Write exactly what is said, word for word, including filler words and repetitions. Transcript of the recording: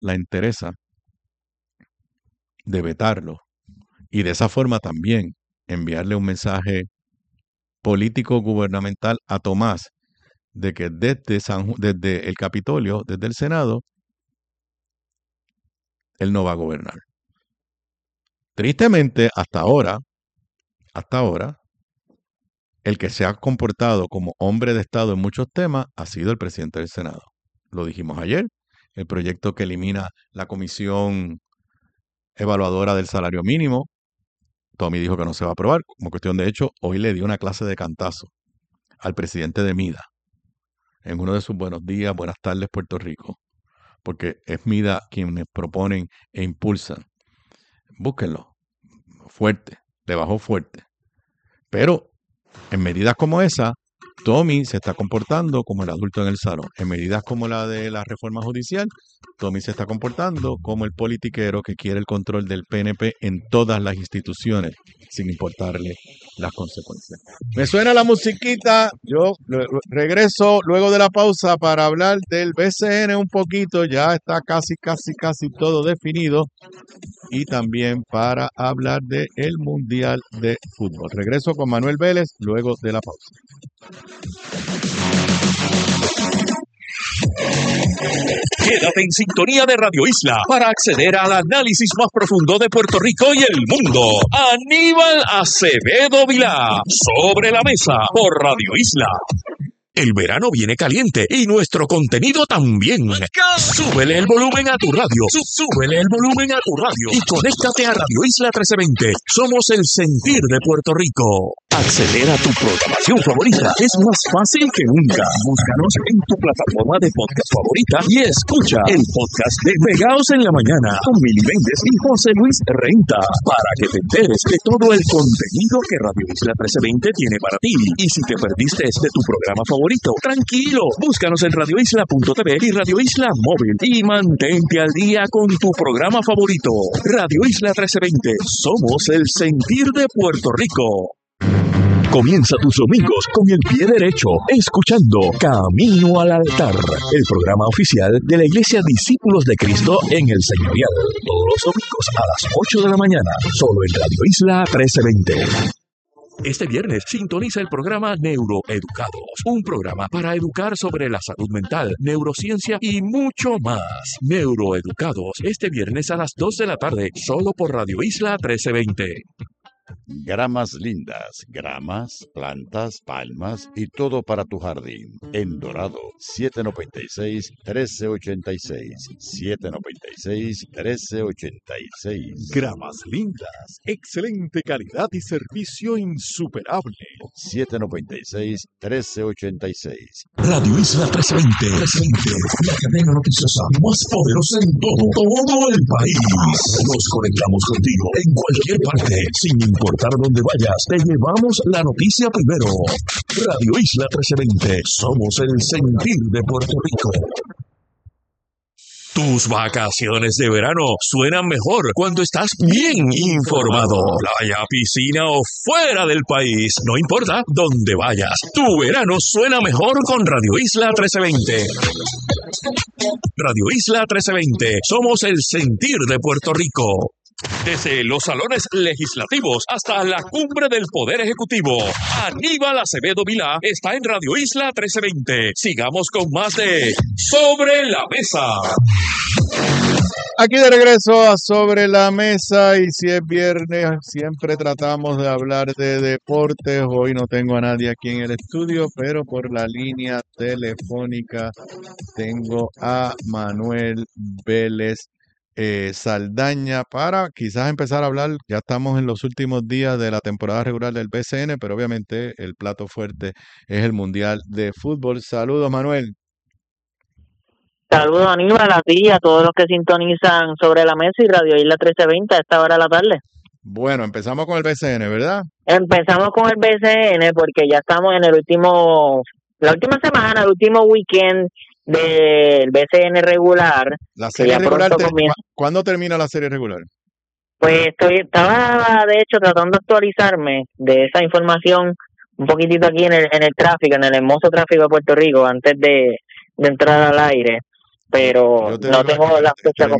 la entereza de vetarlo y de esa forma también enviarle un mensaje político gubernamental a Tomás de que desde, San, desde el Capitolio, desde el Senado, él no va a gobernar. Tristemente, hasta ahora, hasta ahora, el que se ha comportado como hombre de Estado en muchos temas ha sido el presidente del Senado. Lo dijimos ayer, el proyecto que elimina la comisión evaluadora del salario mínimo, Tommy dijo que no se va a aprobar. Como cuestión de hecho, hoy le dio una clase de cantazo al presidente de MIDA en uno de sus buenos días, buenas tardes Puerto Rico, porque es MIDA quienes proponen e impulsan. Búsquenlo, fuerte, le bajó fuerte. Pero en medidas como esa, Tommy se está comportando como el adulto en el salón. En medidas como la de la reforma judicial, Tommy se está comportando como el politiquero que quiere el control del P N P en todas las instituciones, sin importarle las consecuencias. Me suena la musiquita, yo regreso luego de la pausa para hablar del B C N un poquito, ya está casi, casi, casi todo definido, y también para hablar del Mundial de Fútbol. Regreso con Manuel Vélez luego de la pausa. Quédate en sintonía de Radio Isla para acceder al análisis más profundo de Puerto Rico y el mundo. Aníbal Acevedo Vilá, Sobre la Mesa, por Radio Isla. El verano viene caliente y nuestro contenido también. Súbele el volumen a tu radio. Súbele el volumen a tu radio. Y conéctate a Radio Isla trece veinte. Somos el sentir de Puerto Rico. Acceder a tu programación favorita es más fácil que nunca. Búscanos en tu plataforma de podcast favorita y escucha el podcast de Pegaos en la Mañana con Mili Méndez y José Luis Renta para que te enteres de todo el contenido que Radio Isla trece veinte tiene para ti. Y si te perdiste de tu programa favorito, tranquilo, búscanos en radio isla punto t v y Radio Isla Móvil y mantente al día con tu programa favorito. Radio Isla trece veinte, somos el sentir de Puerto Rico. Comienza tus domingos con el pie derecho, escuchando Camino al Altar, el programa oficial de la Iglesia Discípulos de Cristo en el Señorial. Todos los domingos a las ocho de la mañana, solo en Radio Isla trece veinte. Este viernes sintoniza el programa Neuroeducados, un programa para educar sobre la salud mental, neurociencia y mucho más. Neuroeducados, este viernes a las dos de la tarde, solo por Radio Isla trece veinte. Gramas lindas, gramas, plantas, palmas y todo para tu jardín. En Dorado, siete noventa y seis, trece ochenta y seis. siete noventa y seis, trece ochenta y seis. Gramas lindas, excelente calidad y servicio insuperable. siete noventa y seis, trece ochenta y seis. Radio Isla trece veinte, presente, la cadena noticiosa más poderosa en todo, todo el país. Nos conectamos contigo en cualquier parte, sin importar dónde vayas, te llevamos la noticia primero. Radio Isla trece veinte, somos el sentir de Puerto Rico. Tus vacaciones de verano suenan mejor cuando estás bien informado. Playa, piscina o fuera del país, no importa dónde vayas. Tu verano suena mejor con Radio Isla trece veinte. Radio Isla trece veinte, somos el sentir de Puerto Rico. Desde los salones legislativos hasta la cumbre del Poder Ejecutivo, Aníbal Acevedo Vilá está en Radio Isla trece veinte. Sigamos con más de Sobre la Mesa. Aquí de regreso a Sobre la Mesa, y si es viernes siempre tratamos de hablar de deportes. Hoy no tengo a nadie aquí en el estudio, pero por la línea telefónica tengo a Manuel Vélez Eh, Saldaña para quizás empezar a hablar. Ya estamos en los últimos días de la temporada regular del B C N, pero obviamente el plato fuerte es el Mundial de Fútbol. Saludos, Manuel. Saludos, Aníbal, a ti y a todos los que sintonizan Sobre la Mesa y Radio Isla trece veinte a esta hora de la tarde. Bueno, empezamos con el B C N, ¿verdad? Empezamos con el B C N porque ya estamos en el último, la última semana, el último weekend del B C N regular. La serie regular, te, ¿cuándo termina la serie regular? Pues estoy, estaba de hecho tratando de actualizarme de esa información un poquitito aquí en el, en el tráfico, en el hermoso tráfico de Puerto Rico, antes de, de entrar al aire. pero yo te no digo tengo que la fecha treinta